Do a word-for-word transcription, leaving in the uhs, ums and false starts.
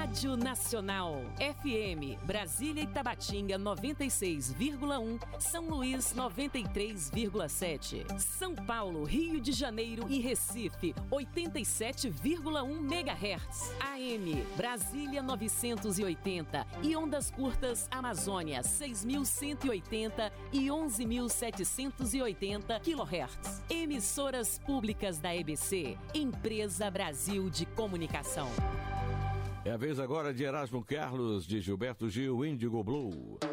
Rádio Nacional. F M, Brasília e Tabatinga noventa e seis vírgula um, São Luís noventa e três vírgula sete, São Paulo, Rio de Janeiro e Recife oitenta e sete vírgula um megahertz. A M, Brasília novecentos e oitenta e ondas curtas Amazônia seis mil cento e oitenta e onze mil setecentos e oitenta quilohertz. Emissoras públicas da E B C, Empresa Brasil de Comunicação. É a vez agora de Erasmo Carlos, de Gilberto Gil, Índigo Blue.